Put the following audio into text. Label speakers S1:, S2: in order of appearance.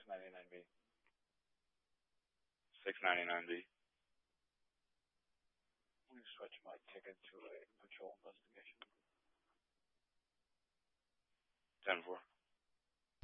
S1: 699B. 699B. Let me switch my ticket to a patrol investigation. 10-4.